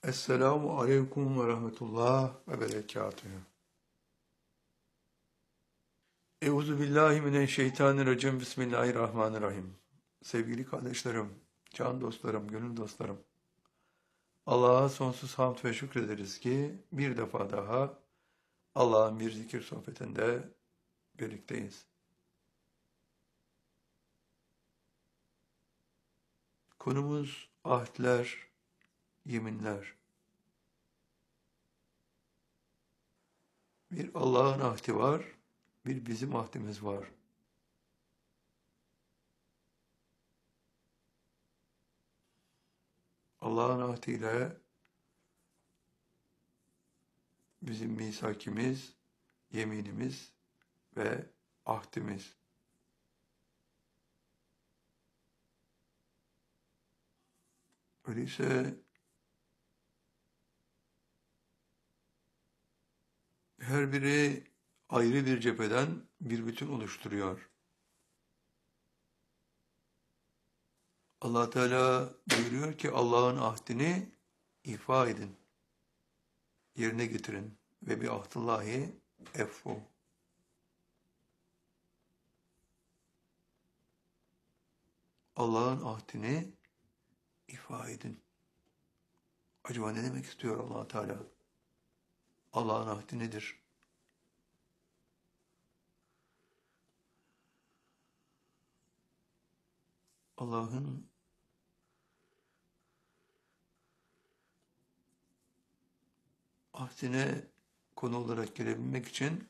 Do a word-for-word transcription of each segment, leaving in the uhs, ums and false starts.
Esselamu aleyküm ve rahmetullah ve berekatühü. Euzu billahi mineşşeytanirracim. Bismillahirrahmanirrahim. Sevgili kardeşlerim, can dostlarım, gönül dostlarım. Allah'a sonsuz hamd ve şükrederiz ki bir defa daha Allah'ın bir zikir sohbetinde birlikteyiz. Konumuz ahdler, yeminler. Bir Allah'ın ahdi var, bir bizim ahdimiz var. Allah'ın ahdiyle bizim misakimiz, yeminimiz ve ahdimiz. Öyleyse her biri ayrı bir cepheden bir bütün oluşturuyor. Allah Teala buyuruyor ki Allah'ın ahdini ifa edin, yerine getirin ve bi ahdillahi effu. Allah'ın ahdini ifa edin. Acaba ne demek istiyor Allah Teala? Allah'ın ahdi nedir? Allah'ın ahdine konu olarak gelebilmek için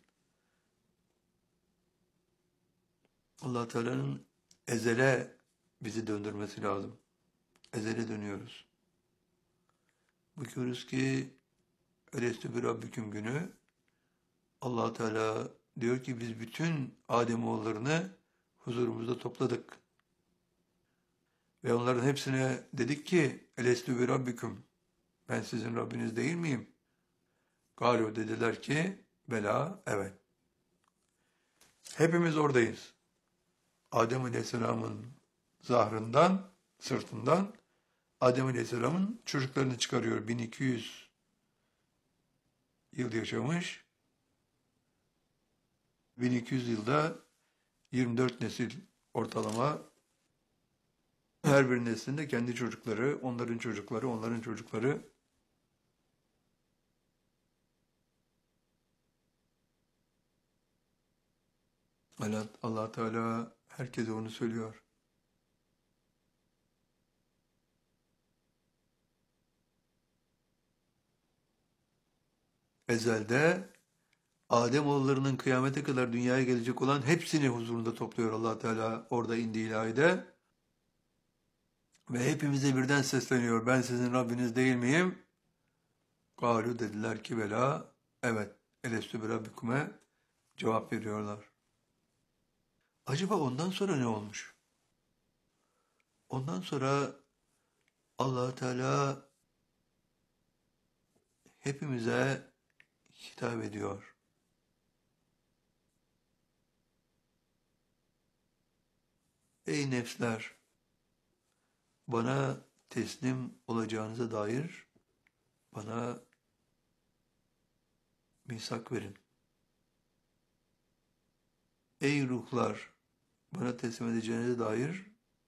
Allah Teala'nın ezele bizi döndürmesi lazım. Ezele dönüyoruz. Bakıyoruz ki Elestü bir Rabbiküm günü Allah Teala diyor ki biz bütün Ademoğullarını huzurumuzda topladık. Ve onların hepsine dedik ki Elestü bir Rabbiküm, ben sizin Rabbiniz değil miyim? Galu dediler ki bela, evet. Hepimiz oradayız. Adem Aleyhisselam'ın zahrından, sırtından Adem Aleyhisselam'ın çocuklarını çıkarıyor. bin iki yüz yıl yaşamış. bin iki yüz yılda yirmi dört nesil ortalama. Her bir neslinde kendi çocukları, onların çocukları, onların çocukları. Allah, Allah Teala herkese onu söylüyor. Ezelde Ademoğullarının kıyamete kadar dünyaya gelecek olan hepsini huzurunda topluyor Allah Teala orada indiği ilahide. Ve hepimize birden sesleniyor. Ben sizin Rabbiniz değil miyim? Galu dediler ki bela, evet. Elestü bir Rabbikume cevap veriyorlar. Acaba ondan sonra ne olmuş? Ondan sonra Allah Teala hepimize hitap ediyor. Ey nefsler, bana teslim olacağınıza dair bana misak verin. Ey ruhlar, bana teslim edeceğinize dair,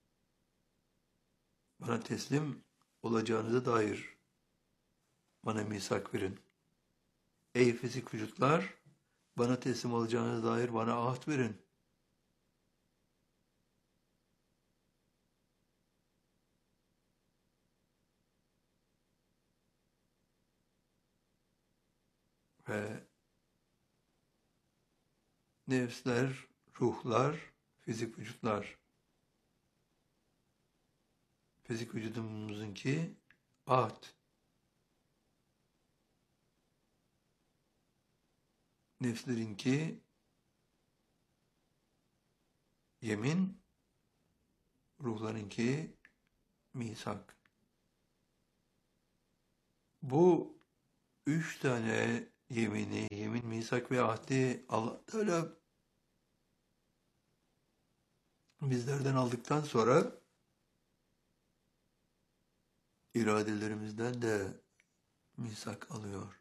bana teslim olacağınıza dair bana misak verin. Ey fizik vücutlar, bana teslim olacağınıza dair bana ahd verin. Ve nefsler, ruhlar, fizik vücutlar. Fizik vücudumuzunki ahd. Nefslerinki yemin, ruhlarınki misak. Bu üç tane yemini, yemin, misak ve ahdi Allah Teala bizlerden aldıktan sonra iradelerimizden de misak alıyor.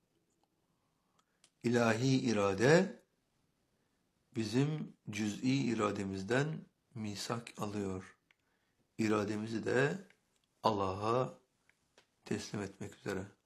İlahi irade bizim cüz'i irademizden misak alıyor. İrademizi de Allah'a teslim etmek üzere.